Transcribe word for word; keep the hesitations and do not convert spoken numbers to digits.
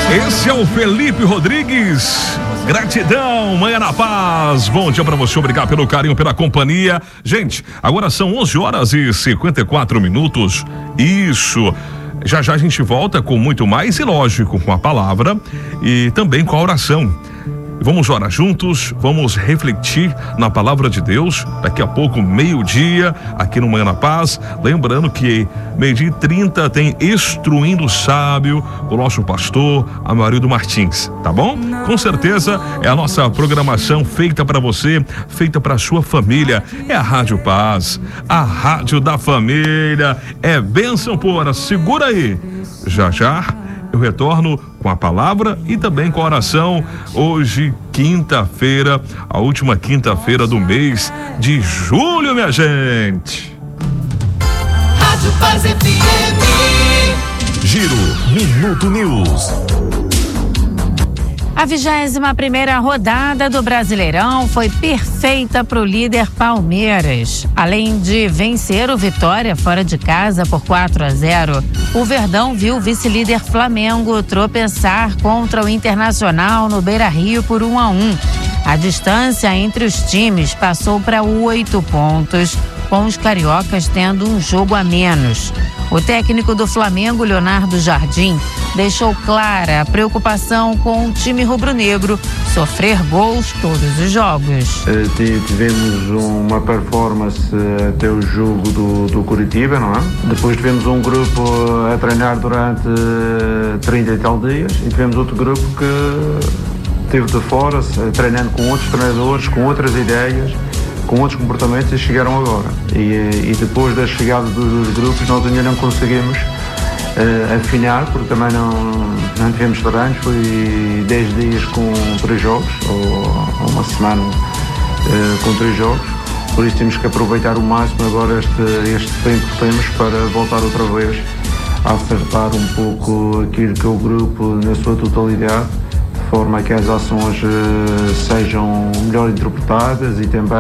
Esse é o Felipe Rodrigues. Gratidão, Manhã na Paz. Bom dia pra você, obrigado pelo carinho, pela companhia. Gente, agora são onze horas e cinquenta e quatro minutos. Isso. Já já a gente volta com muito mais e, lógico, com a palavra e também com a oração. Vamos orar juntos, vamos refletir na palavra de Deus. Daqui a pouco, meio-dia, aqui no Manhã na Paz. Lembrando que meio-dia e trinta tem Instruindo o Sábio, o nosso pastor Amarildo Martins, tá bom? Com certeza é a nossa programação feita para você, feita para sua família. É a Rádio Paz, a rádio da família. É bênção pura. Segura aí. Já já eu retorno com a palavra e também com a oração. Hoje, quinta-feira, a última quinta-feira do mês de julho, minha gente. Rádio Paz F M. Giro Minuto News. A vigésima primeira rodada do Brasileirão foi perfeita para o líder Palmeiras. Além de vencer o Vitória fora de casa por quatro a zero, o Verdão viu o vice-líder Flamengo tropeçar contra o Internacional no Beira-Rio por um a um. A distância entre os times passou para oito pontos, com os cariocas tendo um jogo a menos. O técnico do Flamengo, Leonardo Jardim, deixou clara a preocupação com o time rubro-negro sofrer gols todos os jogos. Tivemos uma performance até o jogo do, do Curitiba, não é? Depois tivemos um grupo a treinar durante trinta e tal dias e tivemos outro grupo que esteve de fora, treinando com outros treinadores, com outras ideias, com outros comportamentos e chegaram agora. E, e depois da chegada dos grupos nós ainda não conseguimos uh, afinar, porque também não, não tivemos treinos, foi dez dias com três jogos, ou uma semana uh, com três jogos, por isso temos que aproveitar o máximo agora este, este tempo que temos para voltar outra vez a acertar um pouco aquilo que é o grupo na sua totalidade, de forma a que as ações uh, sejam melhor interpretadas e também